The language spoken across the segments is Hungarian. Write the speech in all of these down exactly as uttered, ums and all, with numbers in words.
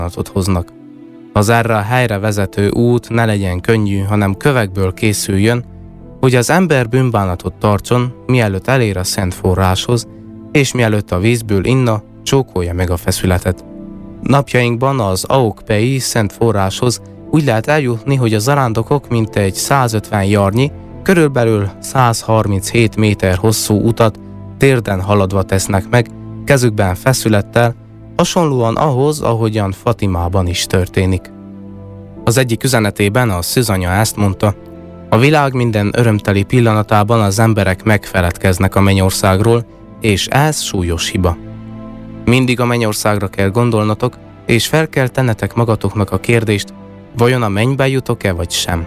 bűnbánatot hoznak. Az erre a helyre vezető út ne legyen könnyű, hanem kövekből készüljön, hogy az ember bűnbánatot tartson, mielőtt elér a szent forráshoz, és mielőtt a vízből inna, csókolja meg a feszületet. Napjainkban az Aokpei szent forráshoz úgy lehet eljutni, hogy a zarándokok mintegy százötven jarnyi, körülbelül száz harminchét méter hosszú utat térden haladva tesznek meg, kezükben feszülettel, hasonlóan ahhoz, ahogyan Fatimában is történik. Az egyik üzenetében a szűzanya ezt mondta: a világ minden örömteli pillanatában az emberek megfeledkeznek a mennyországról, és ez súlyos hiba. Mindig a mennyországra kell gondolnotok, és fel kell tennetek magatoknak a kérdést, vajon a mennybe jutok-e vagy sem.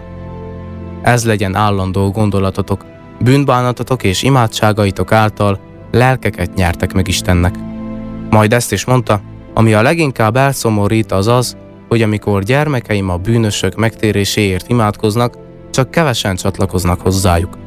Ez legyen állandó gondolatotok, bűnbánatotok és imádságaitok által lelkeket nyertek meg Istennek. Majd ezt is mondta: ami a leginkább elszomorít az az, hogy amikor gyermekeim a bűnösök megtéréséért imádkoznak, csak kevesen csatlakoznak hozzájuk.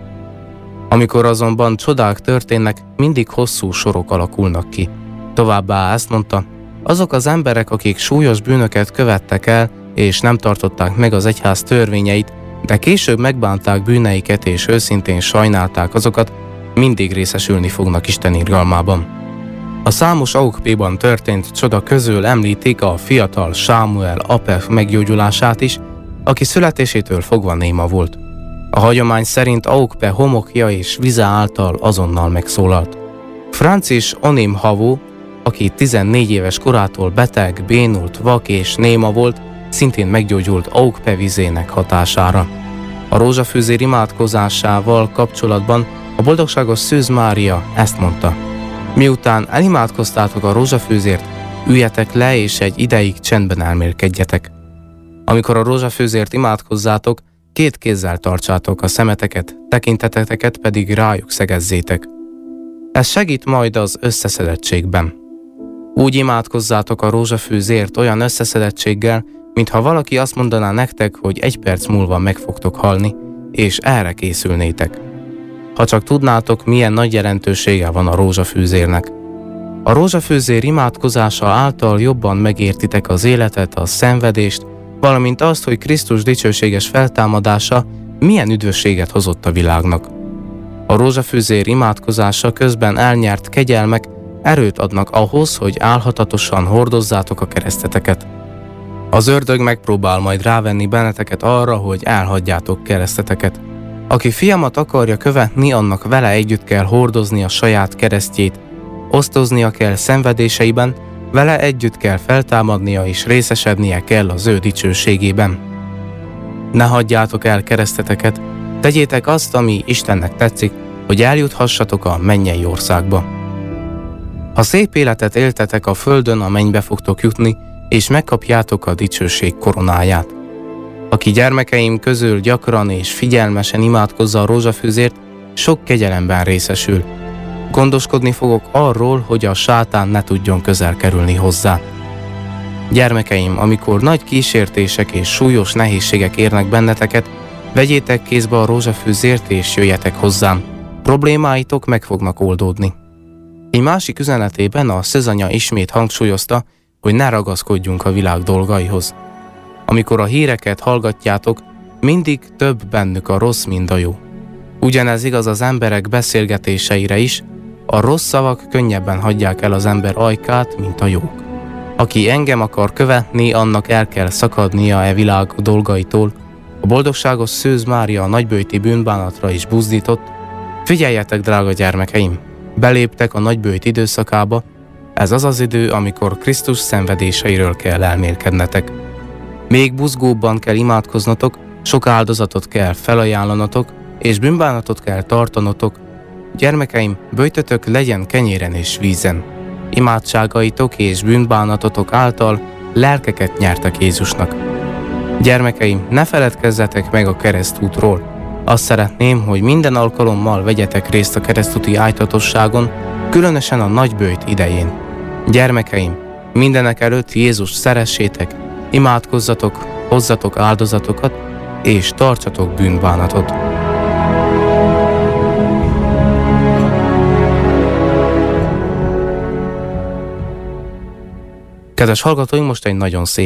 Amikor azonban csodák történnek, mindig hosszú sorok alakulnak ki. Továbbá ezt mondta: azok az emberek, akik súlyos bűnöket követtek el, és nem tartották meg az egyház törvényeit, de később megbánták bűneiket és őszintén sajnálták azokat, mindig részesülni fognak Isten irgalmában. A számos Aokpéban történt csoda közül említik a fiatal Sámuel apef meggyógyulását is, aki születésétől fogva néma volt. A hagyomány szerint Aokpe homokja és vize által azonnal megszólalt. Francis Onim Havó, aki tizennégy éves korától beteg, bénult, vak és néma volt, szintén meggyógyult Aokpe vizének hatására. A rózsafűzér imádkozásával kapcsolatban a boldogságos Szűz Mária ezt mondta: miután elimádkoztátok a rózsafűzért, üljetek le és egy ideig csendben elmélkedjetek. Amikor a rózsafűzért imádkozzátok, két kézzel tartsátok a szemeteket, tekinteteket pedig rájuk szegezzétek. Ez segít majd az összeszedettségben. Úgy imádkozzátok a rózsafűzért olyan összeszedettséggel, mintha valaki azt mondaná nektek, hogy egy perc múlva meg fogtok halni, és erre készülnétek. Ha csak tudnátok, milyen nagy jelentősége van a rózsafűzérnek. A rózsafűzér imádkozása által jobban megértitek az életet, a szenvedést, valamint azt, hogy Krisztus dicsőséges feltámadása milyen üdvösséget hozott a világnak. A rózsafűzér imádkozása közben elnyert kegyelmek erőt adnak ahhoz, hogy álhatatosan hordozzátok a kereszteteket. Az ördög megpróbál majd rávenni benneteket arra, hogy elhagyjátok kereszteteket. Aki fiamat akarja követni, annak vele együtt kell hordozni a saját keresztjét, osztoznia kell szenvedéseiben, vele együtt kell feltámadnia és részesednie kell az ő dicsőségében. Ne hagyjátok el kereszteteket, tegyétek azt, ami Istennek tetszik, hogy eljuthassatok a mennyei országba. Ha szép életet éltetek a földön, a mennybe fogtok jutni, és megkapjátok a dicsőség koronáját. Aki gyermekeim közül gyakran és figyelmesen imádkozza a rózsafűzért, sok kegyelemben részesül. Gondoskodni fogok arról, hogy a sátán ne tudjon közel kerülni hozzá. Gyermekeim, amikor nagy kísértések és súlyos nehézségek érnek benneteket, vegyétek kézbe a rózsafűzért és jöjjetek hozzám. Problémáitok meg fognak oldódni. Egy másik üzenetében a szözanya ismét hangsúlyozta, hogy ne ragaszkodjunk a világ dolgaihoz. Amikor a híreket hallgatjátok, mindig több bennük a rossz, mint a jó. Ugyanez igaz az emberek beszélgetéseire is, a rossz szavak könnyebben hagyják el az ember ajkát, mint a jók. Aki engem akar követni, annak el kell szakadnia e világ dolgaitól. A boldogságos Szűz Mária a nagyböjti bűnbánatra is buzdított. Figyeljetek, drága gyermekeim! Beléptek a nagyböjt időszakába, ez az az idő, amikor Krisztus szenvedéseiről kell elmélkednetek. Még buzgóbban kell imádkoznotok, sok áldozatot kell felajánlanotok, és bűnbánatot kell tartanotok. Gyermekeim, böjtötök legyen kenyéren és vízen. Imádságaitok és bűnbánatotok által lelkeket nyertek Jézusnak. Gyermekeim, ne feledkezzetek meg a keresztútról. Azt szeretném, hogy minden alkalommal vegyetek részt a keresztúti ájtatosságon, különösen a nagyböjt idején. Gyermekeim, mindenek előtt Jézust szeressétek, imádkozzatok, hozzatok áldozatokat, és tartsatok bűnbánatot. Kedves hallgatóink, most egy nagyon szép